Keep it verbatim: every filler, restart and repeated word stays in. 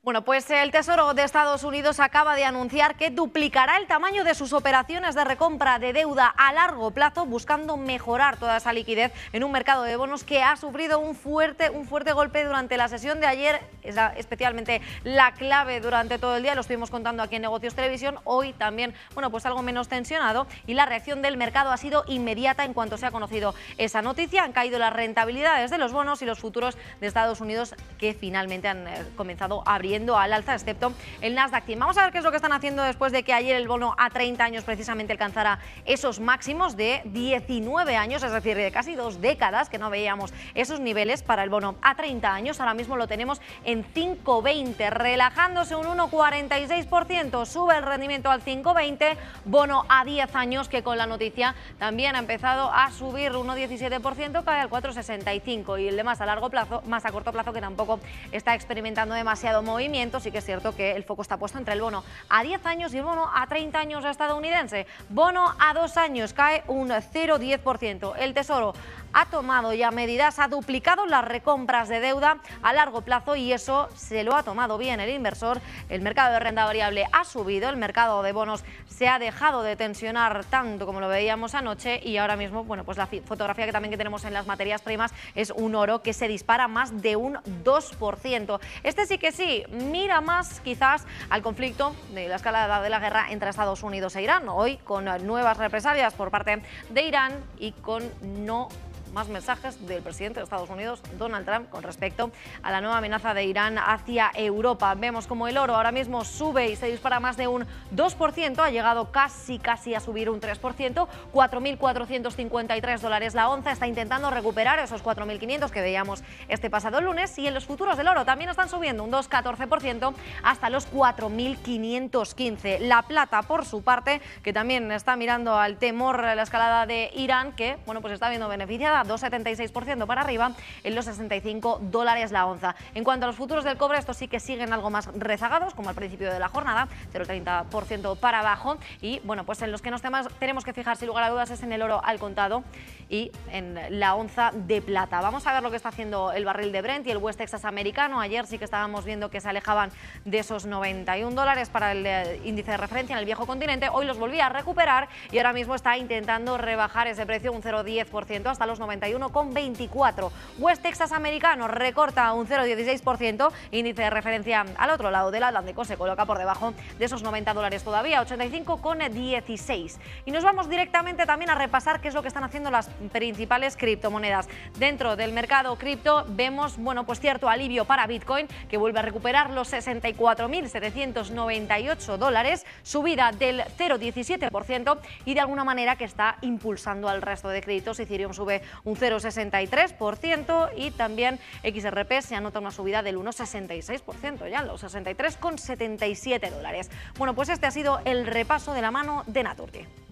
Bueno, pues el Tesoro de Estados Unidos acaba de anunciar que duplicará el tamaño de sus operaciones de recompra de deuda a largo plazo, buscando mejorar toda esa liquidez en un mercado de bonos que ha sufrido un fuerte, un fuerte golpe durante la sesión de ayer. Es la, especialmente la clave durante todo el día, lo estuvimos contando aquí en Negocios Televisión. Hoy también, bueno, pues algo menos tensionado, y la reacción del mercado ha sido inmediata en cuanto se ha conocido esa noticia. Han caído las rentabilidades de los bonos y los futuros de Estados Unidos, que finalmente han eh, comenzado a abrir al alza, excepto el Nasdaq cien. Vamos a ver qué es lo que están haciendo después de que ayer el bono a treinta años precisamente alcanzara esos máximos de diecinueve años, es decir, de casi dos décadas que no veíamos esos niveles para el bono a treinta años. Ahora mismo lo tenemos en cinco veinte, relajándose un uno coma cuarenta y seis por ciento, sube el rendimiento al cinco veinte, bono a diez años que con la noticia también ha empezado a subir uno coma diecisiete por ciento, cae al cuatro coma sesenta y cinco, y el de más a largo plazo, más a corto plazo, que tampoco está experimentando demasiado movimiento. Sí que es cierto que el foco está puesto entre el bono a diez años y el bono a treinta años estadounidense. Bono a dos años cae un cero coma diez por ciento. El Tesoro ha tomado ya medidas, ha duplicado las recompras de deuda a largo plazo, y eso se lo ha tomado bien el inversor. El mercado de renta variable ha subido, el mercado de bonos se ha dejado de tensionar tanto como lo veíamos anoche, y ahora mismo, bueno, pues la fotografía que también que tenemos en las materias primas es un oro que se dispara más de un dos por ciento. Este sí que sí, mira más quizás al conflicto de la escalada de la guerra entre Estados Unidos e Irán, hoy con nuevas represalias por parte de Irán y con no más mensajes del presidente de Estados Unidos, Donald Trump, con respecto a la nueva amenaza de Irán hacia Europa. Vemos como el oro ahora mismo sube y se dispara más de un dos por ciento, ha llegado casi casi a subir un tres por ciento, cuatro mil cuatrocientos cincuenta y tres dólares la onza, está intentando recuperar esos cuatro mil quinientos que veíamos este pasado lunes, y en los futuros del oro también están subiendo un dos coma catorce por ciento hasta los cuatro mil quinientos quince. La plata, por su parte, que también está mirando al temor a la escalada de Irán, que bueno, pues está viendo beneficiada, dos coma setenta y seis por ciento para arriba en los sesenta y cinco dólares la onza. En cuanto a los futuros del cobre, estos sí que siguen algo más rezagados, como al principio de la jornada, cero coma treinta por ciento para abajo, y bueno, pues en los que nos temas, tenemos que fijar sin lugar a dudas es en el oro al contado y en la onza de plata. Vamos a ver lo que está haciendo el barril de Brent y el West Texas americano. Ayer sí que estábamos viendo que se alejaban de esos noventa y un dólares para el eh, índice de referencia en el viejo continente. Hoy los volvía a recuperar y ahora mismo está intentando rebajar ese precio un cero coma diez por ciento hasta los noventa y uno coma veinticuatro. West Texas americano recorta un cero coma dieciséis por ciento, índice de referencia al otro lado del Atlántico se coloca por debajo de esos noventa dólares todavía, ochenta y cinco coma dieciséis. Y nos vamos directamente también a repasar qué es lo que están haciendo las principales criptomonedas. Dentro del mercado cripto vemos, bueno, pues cierto alivio para Bitcoin, que vuelve a recuperar los sesenta y cuatro mil setecientos noventa y ocho dólares, subida del cero coma diecisiete por ciento, y de alguna manera que está impulsando al resto de créditos. Ethereum sube un cero coma sesenta y tres por ciento y también X R P se anota una subida del uno coma sesenta y seis por ciento, ya en los sesenta y tres coma setenta y siete dólares. Bueno, pues este ha sido el repaso de la mano de Naturgy.